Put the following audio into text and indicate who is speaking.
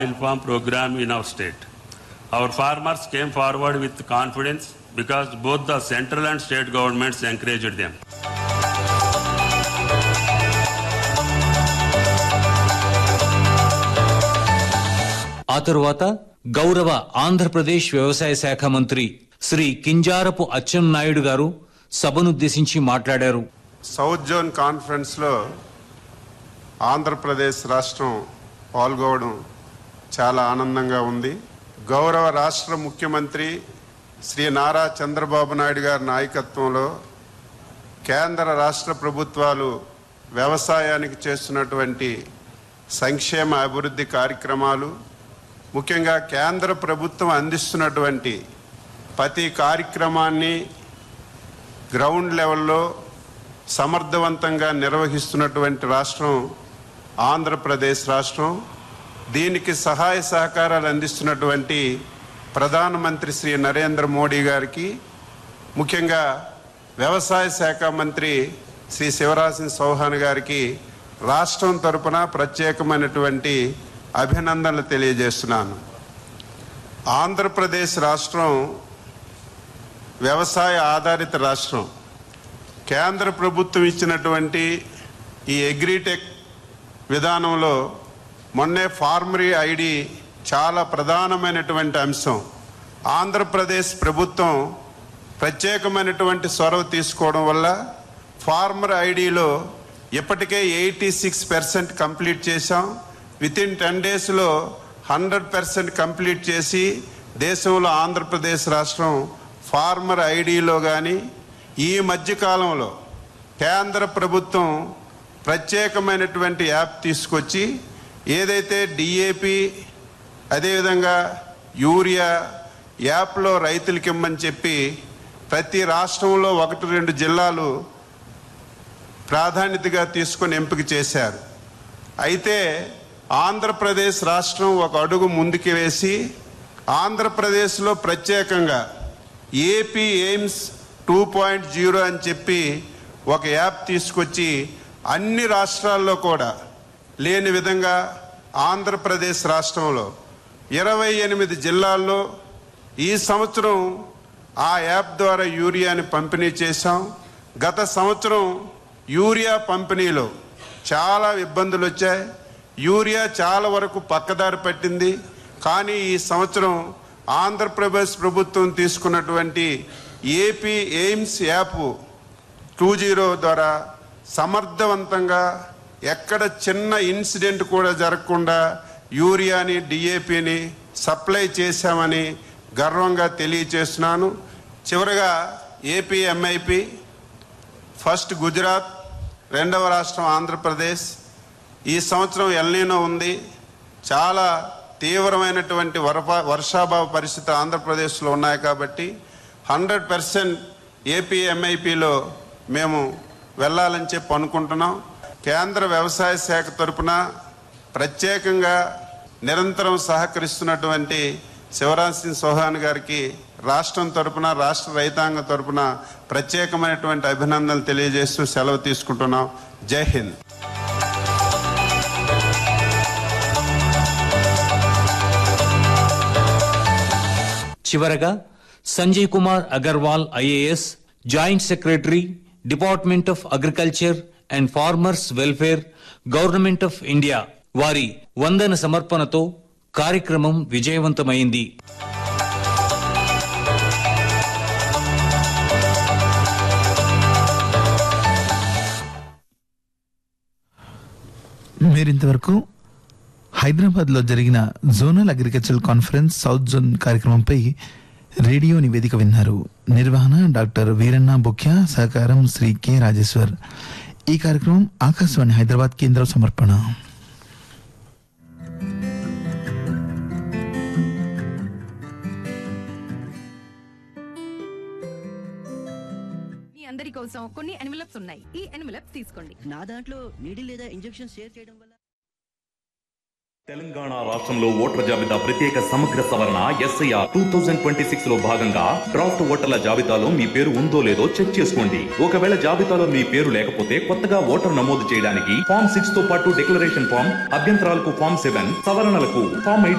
Speaker 1: Farm program in our state. Our farmers came forward with confidence because both the central and state governments encouraged them.
Speaker 2: ఆ తరువాత గౌరవ ఆంధ్రప్రదేశ్ వ్యవసాయ శాఖ మంత్రి శ్రీ కింజారపు అచ్చెన్నాయుడు గారు సభనుద్దేశించి మాట్లాడారు.
Speaker 3: సౌత్ జోన్ కాన్ఫరెన్స్ లో ఆంధ్రప్రదేశ్ రాష్ట్రం పాల్గొనడం చాలా ఆనందంగా ఉంది. గౌరవ రాష్ట్ర ముఖ్యమంత్రి శ్రీ నారా చంద్రబాబు నాయుడు గారి నాయకత్వంలో కేంద్ర రాష్ట్ర ప్రభుత్వాలు వ్యవసాయానికి చేస్తున్నటువంటి సంక్షేమ అభివృద్ధి కార్యక్రమాలు, ముఖ్యంగా కేంద్ర ప్రభుత్వం అందిస్తున్నటువంటి ప్రతి కార్యక్రమాన్ని గ్రౌండ్ లెవెల్లో సమర్థవంతంగా నిర్వహిస్తున్నటువంటి రాష్ట్రం ఆంధ్రప్రదేశ్ రాష్ట్రం. దీనికి సహాయ సహకారాలు అందిస్తున్నటువంటి ప్రధానమంత్రి శ్రీ నరేంద్ర మోడీ గారికి, ముఖ్యంగా వ్యవసాయ శాఖ మంత్రి శ్రీ శివరాజ్ సింగ్ చౌహాన్ గారికి రాష్ట్రం తరపున ప్రత్యేకమైనటువంటి అభినందనలు తెలియజేస్తున్నాను. ఆంధ్రప్రదేశ్ రాష్ట్రం వ్యవసాయ ఆధారిత రాష్ట్రం. కేంద్ర ప్రభుత్వం ఇచ్చినటువంటి ఈ అగ్రిటెక్ విధానంలో మొన్నే ఫార్మరీ ఐడి చాలా ప్రధానమైనటువంటి అంశం. ఆంధ్రప్రదేశ్ ప్రభుత్వం ప్రత్యేకమైనటువంటి చొరవ తీసుకోవడం వల్ల ఫార్మర్ ఐడిలో ఇప్పటికే 86% కంప్లీట్ చేశాం. వితిన్ 10 డేస్లో 100% కంప్లీట్ చేసి దేశంలో ఆంధ్రప్రదేశ్ రాష్ట్రం ఫార్మర్ ఐడిలో కానీ, ఈ మధ్యకాలంలో కేంద్ర ప్రభుత్వం ప్రత్యేకమైనటువంటి యాప్ తీసుకొచ్చి ఏదైతే డిఏపి అదేవిధంగా యూరియా యాప్లో రైతులకి ఇమ్మని చెప్పి ప్రతి రాష్ట్రంలో 1-2 జిల్లాలు ప్రాధాన్యతగా తీసుకొని ఎంపిక చేశారు. అయితే ఆంధ్రప్రదేశ్ రాష్ట్రం ఒక అడుగు ముందుకు వేసి ఆంధ్రప్రదేశ్లో ప్రత్యేకంగా ఏపీ ఎయిమ్స్ 2.0 అని చెప్పి ఒక యాప్ తీసుకొచ్చి అన్ని రాష్ట్రాల్లో కూడా లేని విధంగా ఆంధ్రప్రదేశ్ రాష్ట్రంలో 28 జిల్లాల్లో ఈ సంవత్సరం ఆ యాప్ ద్వారా యూరియాని పంపిణీ చేశాం. గత సంవత్సరం యూరియా పంపిణీలో చాలా ఇబ్బందులు వచ్చాయి. యూరియా చాలా వరకు పక్కదారి పట్టింది. కానీ ఈ సంవత్సరం ఆంధ్రప్రదేశ్ ప్రభుత్వం తీసుకున్నటువంటి ఏపీ ఎయిమ్స్ యాప్ 2.0 ద్వారా సమర్థవంతంగా ఎక్కడ చిన్న ఇన్సిడెంట్ కూడా జరగకుండా యూరియాని డిఏపిని సప్లై చేశామని గర్వంగా తెలియచేస్తున్నాను. చివరగా ఏపీ ఎంఐపి, ఫస్ట్ గుజరాత్, రెండవ రాష్ట్రం ఆంధ్రప్రదేశ్. ఈ సంవత్సరం ఎల్నినో ఉంది. చాలా తీవ్రమైనటువంటి వర్షాభావ పరిస్థితి ఆంధ్రప్రదేశ్లో ఉన్నాయి కాబట్టి 100% ఏపీ ఎంఐపిలో మేము వెళ్ళాలని చెప్పి అనుకుంటున్నాం. కేంద్ర వ్యవసాయ శాఖ తరపున ప్రత్యేకంగా నిరంతరం సహకరిస్తున్నటువంటి శివరాజ్ సింగ్ చౌహాన్ గారికి రాష్ట్రం తరపున, రాష్ట్ర రైతాంగం తరపున ప్రత్యేకమైనటువంటి అభినందనలు తెలియజేస్తూ సెలవు తీసుకుంటున్నాం. జై హింద్.
Speaker 2: చివరగా Sanjay Kumar Agarwal IAS, joint secretary, department of agriculture and farmers welfare, government of India వారి వందన సమర్పణతో కార్యక్రమం విజయవంతమైంది.
Speaker 4: మీరింతవరకు హైదరాబాద్లో జరిగిన zonal agricultural conference south zone కార్యక్రమంపై రేడియో నివేదిక విన్నారు. నిర్వహణ డాక్టర్ వీరన్న బుఖ్య, సహకారం శ్రీ కె రాజేశ్వర్. ఈ కార్యక్రమం ఆకాశవాణి హైదరాబాద్ కేంద్రం సమర్పణ.
Speaker 5: అందరి కోసం కొన్ని ఎన్వలప్స్ ఉన్నాయి. ఈ ఎన్వలప్స్ తీసుకోండి.
Speaker 6: నా దాంట్లో నీడి లేదా ఇంజెక్షన్ షేర్ చేయడం వల్ల తెలంగాణ రాష్ట్రంలో ఓటర్ల జాబితా ప్రత్యేక సమగ్ర సవరణ SIR 2026 లో భాగంగా డ్రాఫ్ట్ ఓటర్ల జాబితాలో మీ పేరు ఉందో లేదో చెక్ చేసుకోండి. ఒకవేళ జాబితాలో మీ పేరు లేకపోతే కొత్తగా ఓటర్ నమోదు చేయడానికి Form 6 తో పాటు డిక్లరేషన్ ఫామ్, అభ్యంతరాలకు Form 7, సవరణలకు Form 8